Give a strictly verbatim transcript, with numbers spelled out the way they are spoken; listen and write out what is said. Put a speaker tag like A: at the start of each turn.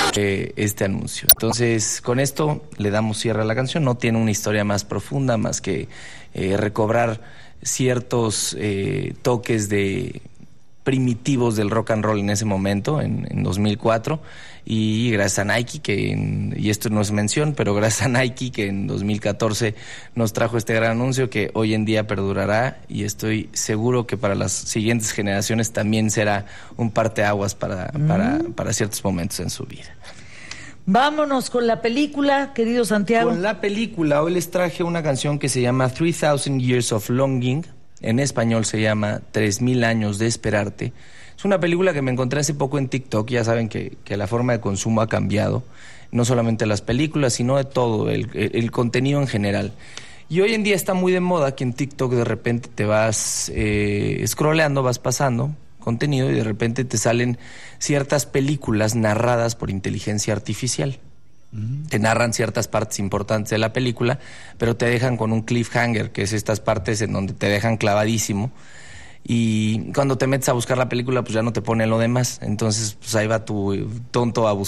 A: eh, este anuncio. Entonces, con esto le damos cierre a la canción. No tiene una historia más profunda, más que eh, recobrar ciertos eh, toques de primitivos del rock and roll en ese momento, en, en dos mil cuatro, y gracias a Nike, que en, y esto no es mención, pero gracias a Nike, que en dos mil catorce nos trajo este gran anuncio que hoy en día perdurará, y estoy seguro que para las siguientes generaciones también será un parteaguas para, mm. para, para ciertos momentos en su vida.
B: Vámonos con la película, querido Santiago.
A: Con la película, hoy les traje una canción que se llama three thousand Years of Longing. En español se llama Tres Mil Años de Esperarte. Es una película que me encontré hace poco en TikTok. Ya saben que, que la forma de consumo ha cambiado. No solamente las películas, sino de todo, el, el, el contenido en general. Y hoy en día está muy de moda que en TikTok de repente te vas eh, scrolleando, vas pasando contenido y de repente te salen ciertas películas narradas por inteligencia artificial. Te narran ciertas partes importantes de la película, pero te dejan con un cliffhanger, que es estas partes en donde te dejan clavadísimo. Y cuando te metes a buscar la película, pues ya no te pone lo demás. Entonces, pues ahí va tu tonto a buscar